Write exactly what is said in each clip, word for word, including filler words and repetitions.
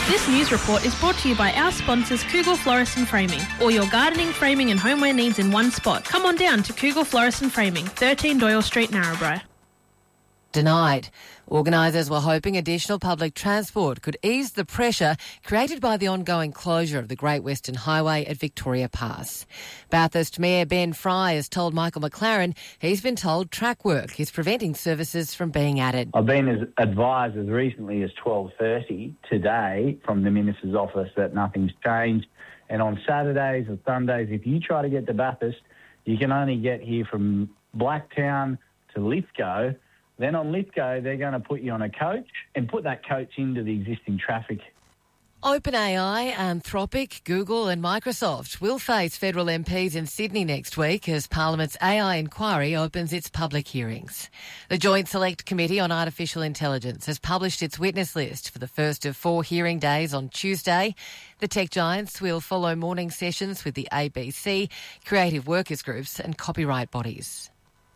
This news report is brought to you by our sponsors Kugel Florist and Framing. All your gardening, framing and homeware needs in one spot. Come on down to Kugel Florist and Framing, thirteen Doyle Street, Narrabri. Denied. Organisers were hoping additional public transport could ease the pressure created by the ongoing closure of the Great Western Highway at Victoria Pass. Bathurst Mayor Ben Fry has told Michael McLaren he's been told track work is preventing services from being added. I've been as advised as recently as twelve thirty today from the Minister's office that nothing's changed. And on Saturdays or Sundays, if you try to get to Bathurst, you can only get here from Blacktown to Lithgow. Then on Lithgow, they're going to put you on a coach and put that coach into the existing traffic. OpenAI, Anthropic, Google and Microsoft will face federal M Ps in Sydney next week as Parliament's A I inquiry opens its public hearings. The Joint Select Committee on Artificial Intelligence has published its witness list for the first of four hearing days on Tuesday. The tech giants will follow morning sessions with the A B C, creative workers groups and copyright bodies.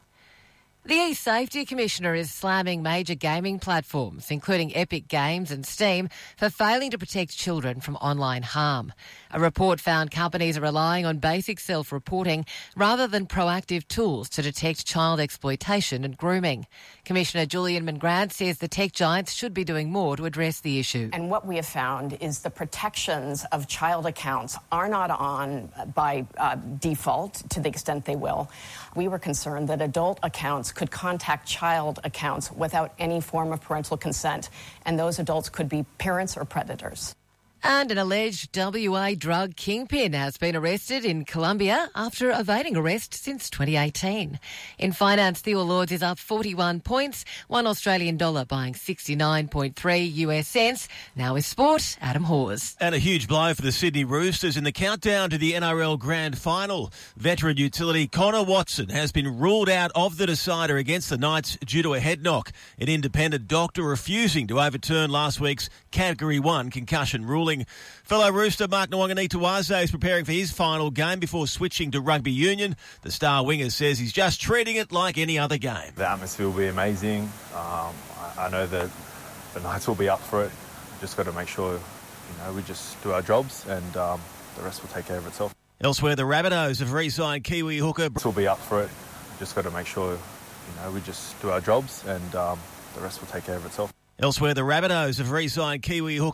The E-Safety Commissioner is slamming major gaming platforms, including Epic Games and Steam, for failing to protect children from online harm. A report found companies are relying on basic self-reporting rather than proactive tools to detect child exploitation and grooming. Commissioner Julian Mangrant says the tech giants should be doing more to address the issue. And what we have found is the protections of child accounts are not on by uh, default to the extent they will. We were concerned that adult accounts could contact child accounts without any form of parental consent, and those adults could be parents or predators. And an alleged W A drug kingpin has been arrested in Colombia after evading arrest since twenty eighteen. In finance, the All Lords is up forty-one points, one Australian dollar buying sixty-nine point three U S cents. Now with sport, Adam Hawes. And a huge blow for the Sydney Roosters in the countdown to the N R L Grand Final. Veteran utility Connor Watson has been ruled out of the decider against the Knights due to a head knock. An independent doctor refusing to overturn last week's Category one concussion ruling. Fellow Rooster Mark Nwanganitawaze is preparing for his final game before switching to rugby union. The star winger says he's just treating it like any other game. The atmosphere will be amazing. Um, I, I know that the Knights will be up for it. Just got to make sure, you know, we just do our jobs and um, the rest will take care of itself. Elsewhere, the Rabbitohs have re-signed Kiwi hooker. We'll be up for it. Just got to make sure, you know, we just do our jobs and um, the rest will take care of itself. Elsewhere, the Rabbitohs have re-signed Kiwi hooker